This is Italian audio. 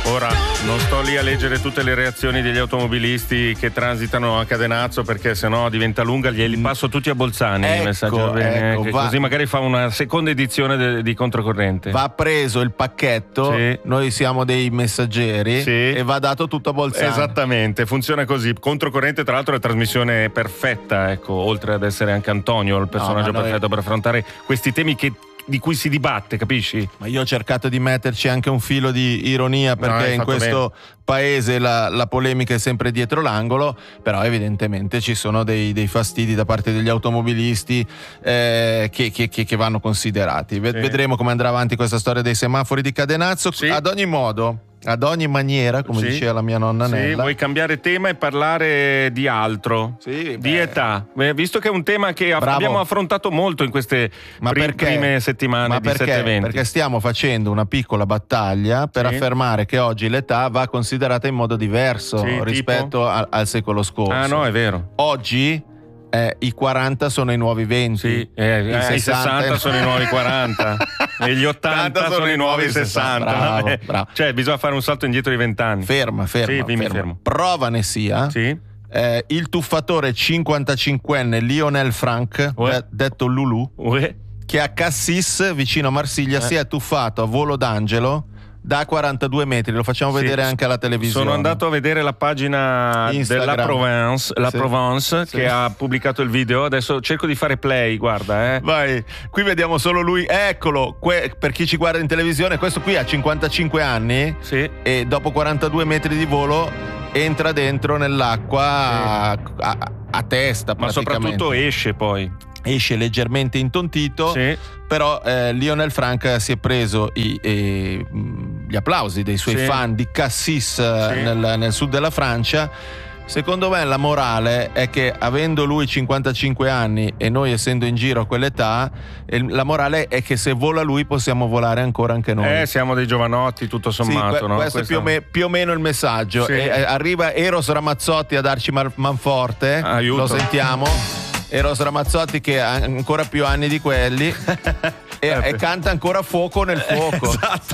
Ora non sto lì a leggere tutte le reazioni degli automobilisti che transitano a cadenazzo, perché sennò diventa lunga, glieli passo tutti a Bolzani il messaggio, che così magari fa una seconda edizione di Controcorrente. Va preso il pacchetto, sì. Noi siamo dei messaggeri, sì. E va dato tutto a Bolzani. Esattamente, funziona così. Controcorrente tra l'altro è una trasmissione perfetta, ecco, oltre ad essere anche Antonio il personaggio perfetto per affrontare questi temi di cui si dibatte, capisci? Ma io ho cercato di metterci anche un filo di ironia, perché in questo paese la polemica è sempre dietro l'angolo, però evidentemente ci sono dei fastidi da parte degli automobilisti che vanno considerati. Vedremo come andrà avanti questa storia dei semafori di cadenazzo. Sì. Ad ogni modo, ad ogni maniera, come diceva la mia nonna Nella. Vuoi cambiare tema e parlare di altro? Di età. Visto che è un tema che abbiamo affrontato molto in queste prime settimane di 720. Perché stiamo facendo una piccola battaglia per affermare che oggi l'età va considerata in modo diverso rispetto al secolo scorso. Ah no, è vero. Oggi i 40 sono i nuovi 20, i 60 sono i nuovi 40 e gli 80 sono i nuovi 60. Bravo. Cioè bisogna fare un salto indietro di 20 anni. Ferma. Prova ne sia il tuffatore 55enne Lionel Frank, detto Lulu, che a Cassis vicino a Marsiglia si è tuffato a volo d'angelo da 42 metri, lo facciamo vedere anche alla televisione. Sono andato a vedere la pagina Instagram. della Provence che ha pubblicato il video. Adesso cerco di fare play, guarda. Vai, qui vediamo solo lui, eccolo, per chi ci guarda in televisione, questo qui ha 55 anni e dopo 42 metri di volo entra dentro nell'acqua a testa, ma soprattutto esce leggermente intontito, però Lionel Frank si è preso gli applausi dei suoi fan di Cassis nel sud della Francia. Secondo me la morale è che, avendo lui 55 anni e noi essendo in giro a quell'età, la morale è che se vola lui possiamo volare ancora anche noi. Siamo dei giovanotti tutto sommato, no? Questo è più o meno il messaggio. Arriva Eros Ramazzotti a darci manforte. Aiuto. Lo sentiamo. Eros Ramazzotti che ha ancora più anni di quelli e canta ancora Fuoco nel fuoco. Esatto.